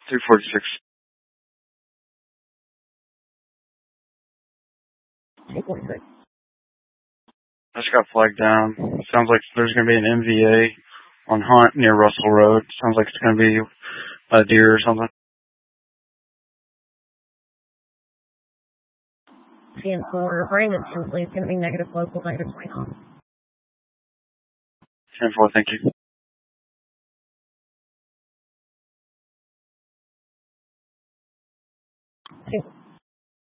346. I just got flagged down. Sounds like there's going to be an MVA on Hunt near Russell Road. Sounds like it's going to be a deer or something. 10-4, rain instantly. It's going to be negative local, negative 29. 10-4, thank you. Okay.